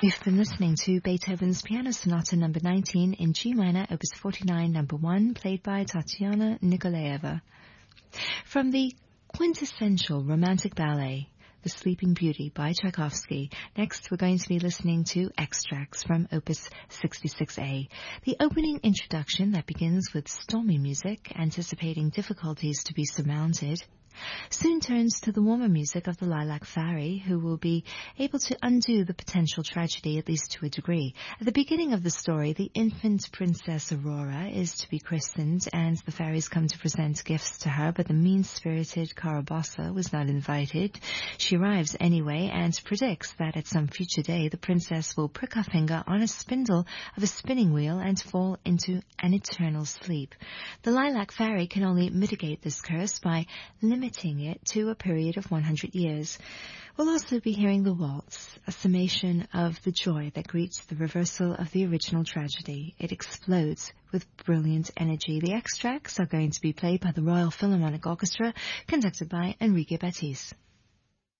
You've been listening to Beethoven's Piano Sonata No. 19 in G minor, Opus 49, No. 1, played by Tatiana Nikolaeva. From the quintessential romantic ballet, The Sleeping Beauty by Tchaikovsky. Next, we're going to be listening to extracts from Opus 66A. The opening introduction that begins with stormy music, anticipating difficulties to be surmounted, soon turns to the warmer music of the Lilac Fairy, who will be able to undo the potential tragedy, at least to a degree. At the beginning of the story, the infant Princess Aurora is to be christened, and the fairies come to present gifts to her, but the mean-spirited Carabossa was not invited. She arrives anyway and predicts that at some future day, the princess will prick her finger on a spindle of a spinning wheel and fall into an eternal sleep. The Lilac Fairy can only mitigate this curse by limiting it to a period of 100 years. We'll also be hearing the waltz, a summation of the joy that greets the reversal of the original tragedy. It explodes with brilliant energy. The extracts are going to be played by the Royal Philharmonic Orchestra, conducted by Enrique Batiz.